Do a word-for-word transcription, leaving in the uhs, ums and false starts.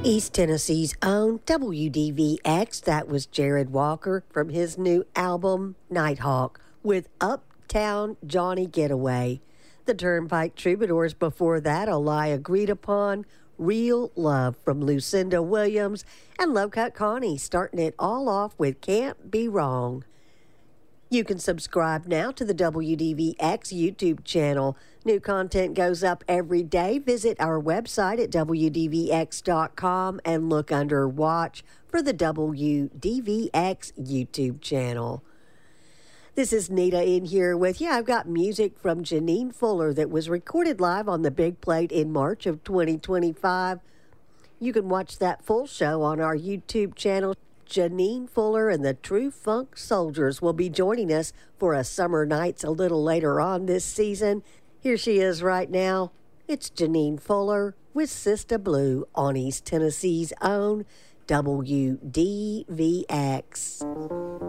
East Tennessee's own W D V X. That was Jared Walker from his new album, Nighthawk, with Uptown Johnny Getaway. The Turnpike Troubadours before that, a lie agreed upon, Real Love from Lucinda Williams, and Low Cut Connie starting it all off with Can't Be Wrong. You can subscribe now to the W D V X YouTube channel. New content goes up every day. Visit our website at W D V X dot com and look under Watch for the W D V X YouTube channel. This is Nita in here with you. I've got music from Janine Fuller that was recorded live on the Big Plate in March of twenty twenty-five. You can watch that full show on our YouTube channel. Janine Fuller and the True Funk Soldiers will be joining us for a Summer Nights a little later on this season. Here she is right now. It's Janine Fuller with Sister Blue on East Tennessee's own W D V X.